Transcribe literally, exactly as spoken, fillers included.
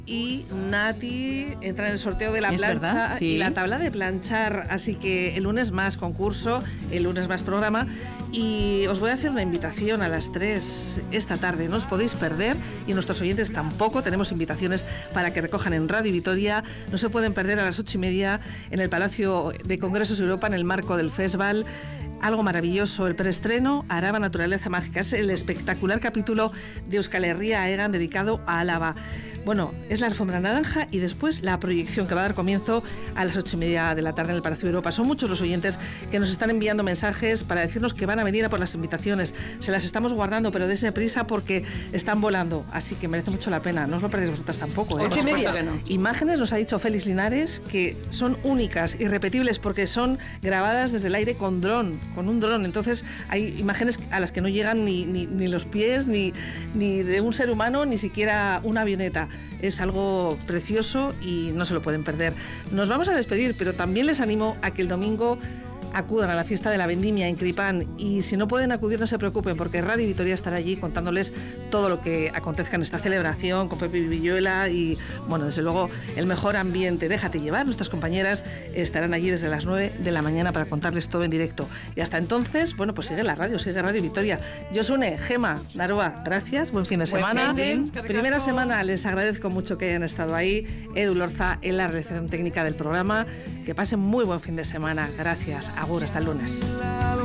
Y Nati entra en el sorteo de la ¿Es plancha verdad? Sí. y la tabla de planchar, así que el lunes más concurso, el lunes más programa, y os voy a hacer una invitación a las tres esta tarde, no os podéis perder, y nuestros oyentes tampoco. Tenemos invitaciones para que recojan en Radio Vitoria, no se pueden perder a las ocho y media en el Palacio de Congresos Europa, en el marco del festival. Algo maravilloso, el preestreno Araba Naturaleza Mágica, es el espectacular capítulo de Euskal Herria Egan dedicado a Álava. Bueno, es la alfombra naranja y después la proyección que va a dar comienzo a las ocho y media de la tarde en el Palacio de Europa. Son muchos los oyentes que nos están enviando mensajes para decirnos que van a venir a por las invitaciones. Se las estamos guardando, pero dése prisa porque están volando, así que merece mucho la pena. No os lo perdéis vosotras tampoco, ¿eh? Ocho y media. Que no. Imágenes, nos ha dicho Félix Linares, que son únicas, irrepetibles, porque son grabadas desde el aire con dron, con un dron. Entonces hay imágenes a las que no llegan ni, ni, ni los pies, ni, ni de un ser humano, ni siquiera una avioneta. Es algo precioso y no se lo pueden perder. Nos vamos a despedir, pero también les animo a que el domingo acudan a la fiesta de la vendimia en Cripán, y si no pueden acudir no se preocupen, porque Radio Vitoria estará allí contándoles todo lo que acontezca en esta celebración con Pepe Villuela y, bueno, desde luego el mejor ambiente. Déjate llevar, nuestras compañeras estarán allí desde las nueve de la mañana para contarles todo en directo. Y hasta entonces, bueno, pues sigue la radio, sigue Radio Vitoria. Josune, Gema, Naroa, gracias, buen fin de semana. Buen fin de... Primera semana, les agradezco mucho que hayan estado ahí. Edu Lorza en la realización técnica del programa. Que pasen muy buen fin de semana. Gracias. Agur, hasta el lunes.